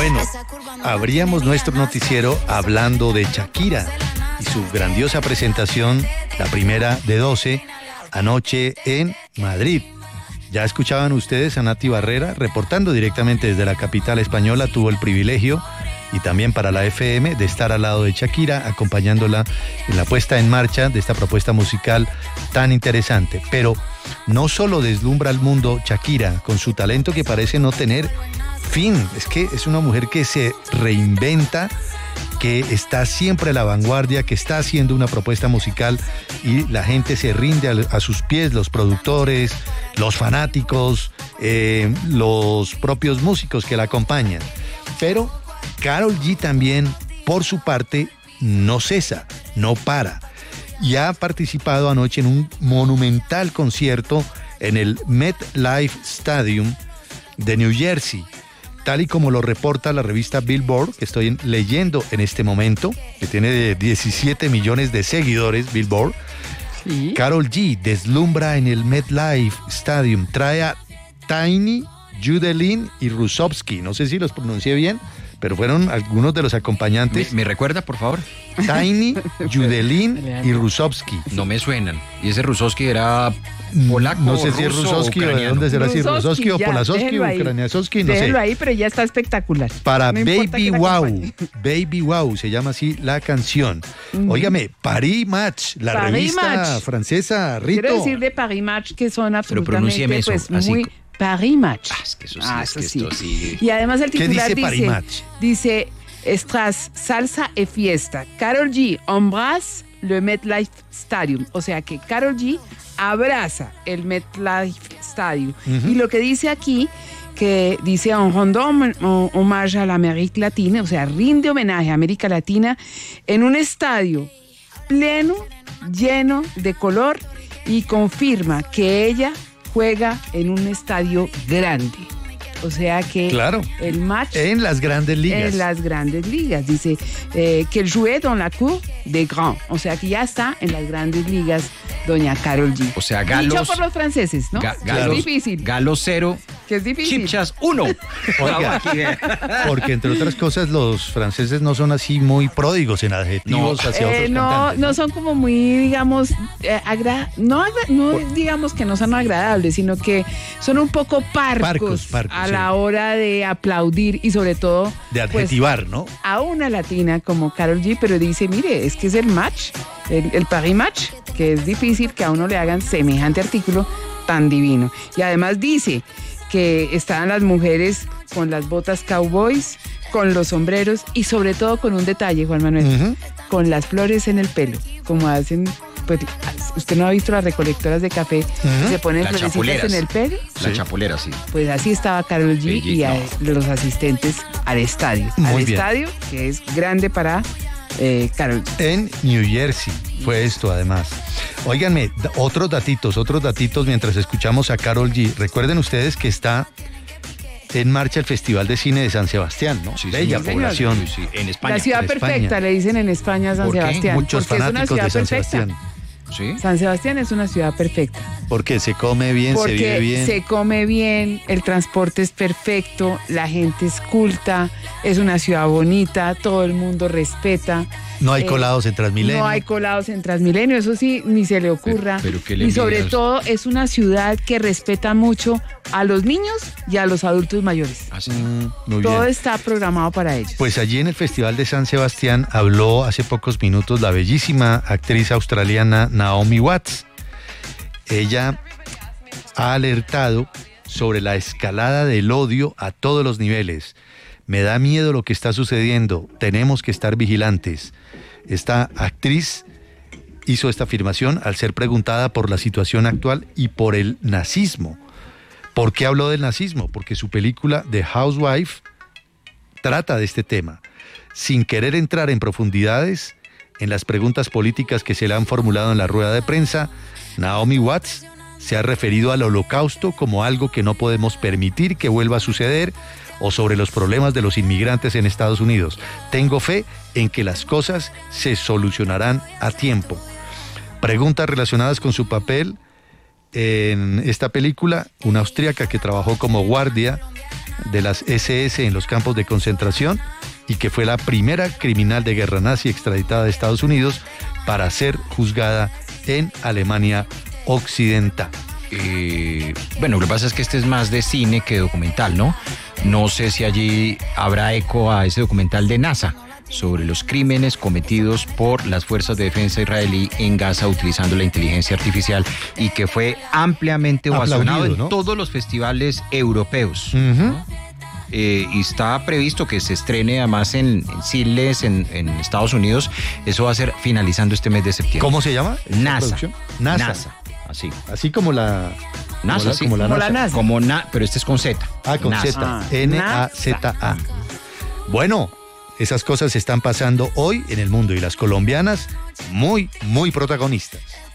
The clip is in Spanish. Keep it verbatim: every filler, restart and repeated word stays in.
Bueno, abríamos nuestro noticiero hablando de Shakira y su grandiosa presentación, la primera de doce, anoche en Madrid. Ya escuchaban ustedes a Nati Barrera reportando directamente desde la capital española. Tuvo el privilegio, y también para la F M, de estar al lado de Shakira, acompañándola en la puesta en marcha de esta propuesta musical tan interesante. Pero no solo deslumbra al mundo Shakira con su talento que parece no tener fin, es que es una mujer que se reinventa, que está siempre a la vanguardia, que está haciendo una propuesta musical y la gente se rinde a, a sus pies, los productores, los fanáticos, eh, los propios músicos que la acompañan. Pero Karol G también, por su parte, no cesa, no para. Y ha participado anoche en un monumental concierto en el MetLife Stadium de New Jersey. Tal y como lo reporta la revista Billboard, que estoy leyendo en este momento, que tiene diecisiete millones de seguidores, Billboard. Sí. Karol G deslumbra en el MetLife Stadium. Trae a Tiny, Judelin y Rusovsky. No sé si los pronuncié bien, pero fueron algunos de los acompañantes. ¿Me, me recuerda, por favor? Tiny, Judelin y Rusovsky. No me suenan. ¿Y ese Rusovsky era polaco? No sé si es Rusovsky o de dónde será, si Rusovsky o Polasovsky o Ucraniasovsky, no sé. Déjelo ahí, pero ya está espectacular. Para no Baby Wow, Baby Wow se llama así la canción. Mm. Óigame, Paris Match, la Paris revista Match. francesa, Rito. Quiero decir de Paris Match que son absolutamente pues, eso, muy... Paris Match. Ah, es que eso sí, ah, es eso que sí. esto sí. Y además el titular ¿Qué dice, dice, Paris Match? Dice, tras salsa e fiesta, Karol G embrace le MetLife Stadium. O sea que Karol G abraza el MetLife Stadium. Uh-huh. Y lo que dice aquí, que dice en rendant hommage a la América Latina, o sea, rinde homenaje a América Latina en un estadio pleno, lleno de color, y confirma que ella juega en un estadio grande. O sea que claro, el match en las grandes ligas. En las grandes ligas. Dice eh, que jouait dans la cour des grands. O sea que ya está en las grandes ligas doña Karol G. O sea, galos. Dicho por los franceses, ¿no? Ga, galos, es difícil. Galo cero. Que es difícil. Chipchas uno. Oiga, porque entre otras cosas los franceses no son así muy pródigos en adjetivos no. hacia eh, otros no, cantantes. No, no son como muy, digamos, eh, agra no, agra no por... digamos que no son agradables, sino que son un poco parcos, parcos, parcos a sí. la hora de aplaudir y sobre todo... De adjetivar, pues, ¿no? A una latina como Karol G, pero dice, mire, es que es el match, el, el Paris Match, que es difícil que a uno le hagan semejante artículo tan divino. Y además dice que están las mujeres con las botas cowboys, con los sombreros y sobre todo con un detalle, Juan Manuel, uh-huh. con las flores en el pelo, como hacen, pues, usted no ha visto las recolectoras de café, uh-huh. se ponen las florecitas en el pelo. La sí. chapulera, sí. Pues así estaba Karol G Bellito. y a, no. los asistentes al estadio. Muy al bien. estadio, que es grande para eh, Karol G. En New Jersey fue esto, además. Óiganme, otros datitos, otros datitos mientras escuchamos a Karol G. Recuerden ustedes que está en marcha el Festival de Cine de San Sebastián, ¿no? Sí, Bella sí, población. Sí, sí, en España. La ciudad en perfecta, España. Le dicen en España a San ¿Por qué? Sebastián. Muchos porque fanáticos es una ciudad de San perfecta. Sebastián. ¿Sí? San Sebastián es una ciudad perfecta. Porque se come bien, porque se vive bien. Se come bien, el transporte es perfecto, la gente es culta, es una ciudad bonita, todo el mundo respeta. No hay eh, colados en Transmilenio. No hay colados en Transmilenio, eso sí, ni se le ocurra. Pero, pero le y sobre envías? todo es una ciudad que respeta mucho a los niños y a los adultos mayores. ¿Ah, sí? mm, muy todo bien. está programado para ellos. Pues allí en el Festival de San Sebastián habló hace pocos minutos la bellísima actriz australiana Naomi Watts. Ella ha alertado sobre la escalada del odio a todos los niveles. Me da miedo lo que está sucediendo, tenemos que estar vigilantes. Esta actriz hizo esta afirmación al ser preguntada por la situación actual y por el nazismo. ¿Por qué habló del nazismo? Porque su película The Housewife trata de este tema. Sin querer entrar en profundidades en las preguntas políticas que se le han formulado en la rueda de prensa, Naomi Watts se ha referido al holocausto como algo que no podemos permitir que vuelva a suceder, o sobre los problemas de los inmigrantes en Estados Unidos. Tengo fe en que las cosas se solucionarán a tiempo. Preguntas relacionadas con su papel en esta película, una austríaca que trabajó como guardia de las ese ese en los campos de concentración y que fue la primera criminal de guerra nazi extraditada de Estados Unidos para ser juzgada en Alemania Occidental. Eh, bueno, lo que pasa es que este es más de cine que documental, ¿no? No sé si allí habrá eco a ese documental de NASA sobre los crímenes cometidos por las fuerzas de defensa israelí en Gaza utilizando la inteligencia artificial y que fue ampliamente ovacionado en ¿no? todos los festivales europeos. Uh-huh. ¿no? Eh, y está previsto que se estrene además en, en cines en, en Estados Unidos. Eso va a ser finalizando este mes de septiembre. ¿Cómo se llama? NASA. NASA. NASA. Así. Así como la NASA, como la, sí. como la Como NASA. la NASA. Como na, pero este es con Z. Ah, con NASA. Z. Ah, N A Z A. Bueno, esas cosas están pasando hoy en el mundo y las colombianas muy, muy protagonistas.